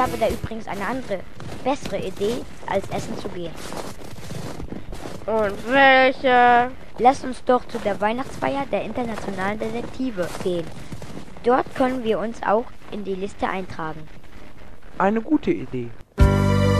habe da übrigens eine andere, bessere Idee, als essen zu gehen. Und welche? Lasst uns doch zu der Weihnachtsfeier der internationalen Detektive gehen. Dort können wir uns auch in die Liste eintragen. Eine gute Idee.